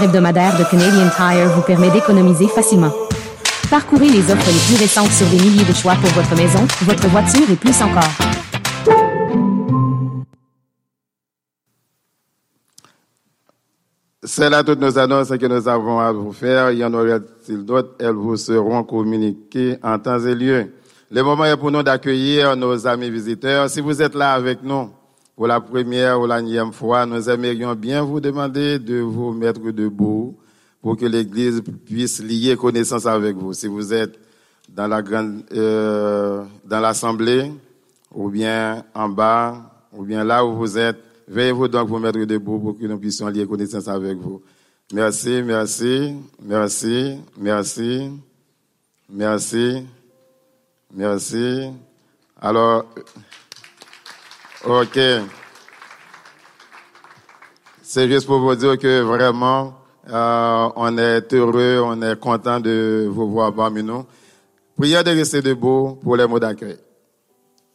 hebdomadaire de Canadian Tire vous permet d'économiser facilement. Parcourez les offres les plus récentes sur des milliers de choix pour votre maison, votre voiture et plus encore. C'est là toutes nos annonces que nous avons à vous faire. Il y en aura-t-il d'autres? Elles vous seront communiquées en temps et lieu. Le moment est pour nous d'accueillir nos amis visiteurs. Si vous êtes là avec nous pour la première ou la énième fois, nous aimerions bien vous demander de vous mettre debout pour que l'Église puisse lier connaissance avec vous. Si vous êtes dans dans l'assemblée, ou bien en bas, ou bien là où vous êtes, veuillez-vous donc vous mettre debout pour que nous puissions lier connaissance avec vous. Merci, merci, merci, merci, merci, merci. Alors, ok. C'est juste pour vous dire que vraiment, on est heureux, on est content de vous voir parmi nous. Priez de rester debout pour les mots d'accueil.